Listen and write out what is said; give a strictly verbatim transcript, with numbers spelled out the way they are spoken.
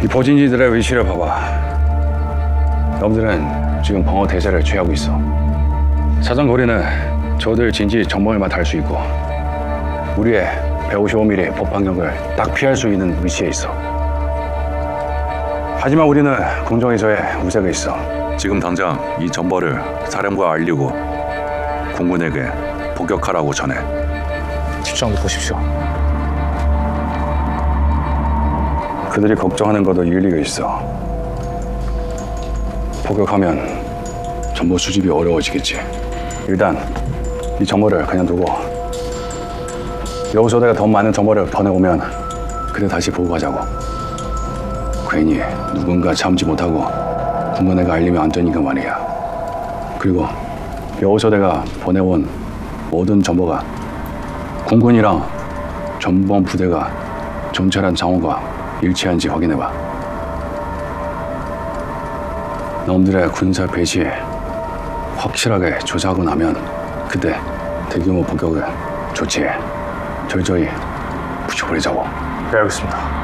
이 보진이들의 위치를 봐봐. 놈들은 지금 방어 대세를 취하고 있어. 사정거리는 저들 진지 전방에만 달 수 있고 우리의 백오십오 밀리미터 법방력을 딱 피할 수 있는 위치에 있어. 하지만 우리는 궁정에서의 우세가 있어. 지금 당장 이 전벌을 사령부에 알리고 공군에게 복역하라고 전해. 집중하게 보십시오. 그들이 걱정하는 것도 일리가 있어. 복역하면 정보 수집이 어려워지겠지. 일단 이 정보를 그냥 두고 여우소대가 더 많은 정보를 보내오면 그때 다시 보고하자고. 괜히 누군가 참지 못하고 군부내가 알리면 안 되니까 말이야. 그리고 여우소대가 보내온 모든 정보가 공군이랑 전범 부대가 정찰한 상황과 일치한지 확인해봐. 놈들의 군사 배치 확실하게 조사하고 나면 그때 대규모 복격을 조치해 철저히 붙여버리자고. 네, 알겠습니다.